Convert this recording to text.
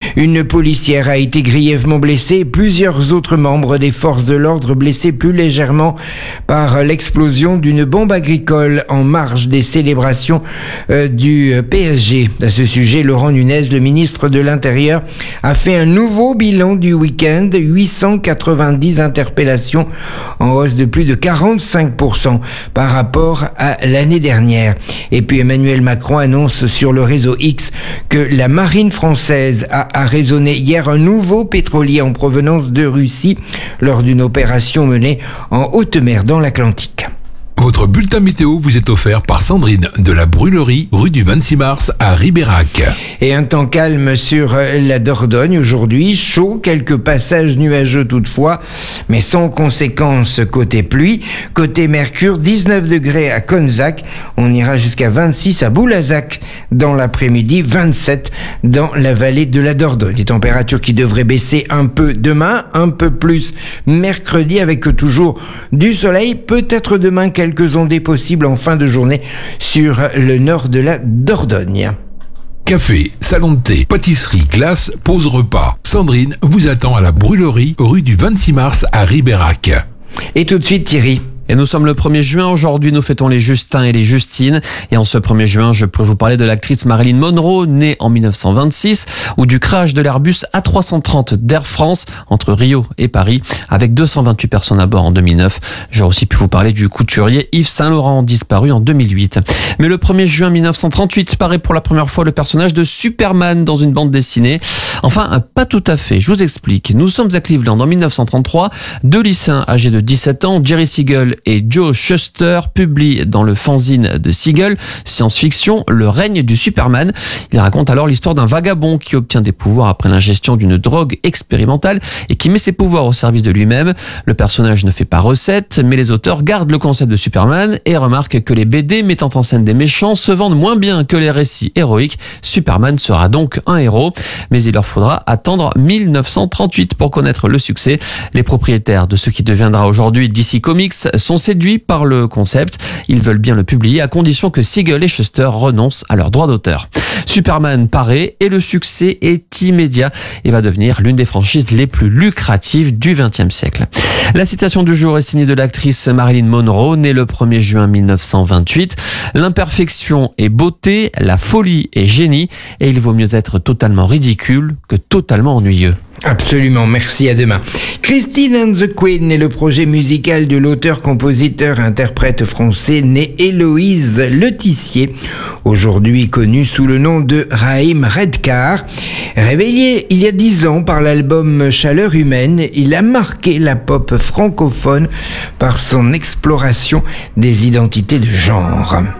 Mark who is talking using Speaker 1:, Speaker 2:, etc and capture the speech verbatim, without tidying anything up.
Speaker 1: Une policière a été grièvement blessée et plusieurs autres membres des forces de l'ordre blessés plus légèrement par l'explosion d'une bombe agricole en marge des célébrations euh, du P S G. À ce sujet, Laurent Nunez, le ministre de l'Intérieur, a fait un nouveau bilan du week-end, huit cent quatre-vingt-dix interpellations en hausse de plus de quarante-cinq pour cent par rapport à l'année dernière. Et puis Emmanuel Macron annonce sur le réseau X que la marine française a arraisonné hier un nouveau pétrolier en provenance de Russie lors d'une opération menée en haute mer dans l'Atlantique.
Speaker 2: Votre bulletin météo vous est offert par Sandrine de la Brûlerie, rue du vingt-six mars à Ribérac.
Speaker 1: Et un temps calme sur la Dordogne aujourd'hui, chaud, quelques passages nuageux toutefois, mais sans conséquence côté pluie. Côté Mercure, dix-neuf degrés à Conzac, on ira jusqu'à vingt-six à Boulazac dans l'après-midi, vingt-sept dans la vallée de la Dordogne. Des températures qui devraient baisser un peu demain, un peu plus mercredi avec toujours du soleil, peut-être demain quelques Quelques ondées possibles en fin de journée sur le nord de la Dordogne.
Speaker 2: Café, salon de thé, pâtisserie, glace, pause repas. Sandrine vous attend à la Brûlerie, rue du vingt-six mars à Ribérac.
Speaker 1: Et tout de suite Thierry.
Speaker 3: Et nous sommes le premier juin, aujourd'hui nous fêtons les Justins et les Justines. Et en ce premier juin, je peux vous parler de l'actrice Marilyn Monroe, née en mille neuf cent vingt-six, ou du crash de l'Airbus A trois cent trente d'Air France entre Rio et Paris, avec deux cent vingt-huit personnes à bord en deux mille neuf. J'aurais aussi pu vous parler du couturier Yves Saint Laurent, disparu en deux mille huit. Mais le premier juin mille neuf cent trente-huit paraît pour la première fois le personnage de Superman dans une bande dessinée. Enfin, pas tout à fait, je vous explique. Nous sommes à Cleveland en mille neuf cent trente-trois. Deux lycéens âgés de dix-sept ans, Jerry Siegel et Joe Shuster, publient dans le fanzine de Siegel, science-fiction, Le règne du Superman. Il raconte alors l'histoire d'un vagabond qui obtient des pouvoirs après l'ingestion d'une drogue expérimentale et qui met ses pouvoirs au service de lui-même. Le personnage ne fait pas recette, mais les auteurs gardent le concept de Superman et remarquent que les B D mettant en scène des méchants se vendent moins bien que les récits héroïques. Superman sera donc un héros, mais il leur faudra attendre mille neuf cent trente-huit pour connaître le succès. Les propriétaires de ce qui deviendra aujourd'hui D C Comics sont séduits par le concept. Ils veulent bien le publier à condition que Siegel et Shuster renoncent à leurs droits d'auteur. Superman paraît et le succès est immédiat et va devenir l'une des franchises les plus lucratives du vingtième siècle. La citation du jour est signée de l'actrice Marilyn Monroe, née le premier juin mille neuf cent vingt-huit. L'imperfection est beauté, la folie est génie et il vaut mieux être totalement ridicule que totalement ennuyeux.
Speaker 1: Absolument, merci, à demain. Christine and the Queen est le projet musical de l'auteur-compositeur-interprète français né Héloïse Letissier, aujourd'hui connu sous le nom de Raïm Redcar. Révélé il y a dix ans par l'album Chaleur humaine, il a marqué la pop francophone par son exploration des identités de genre.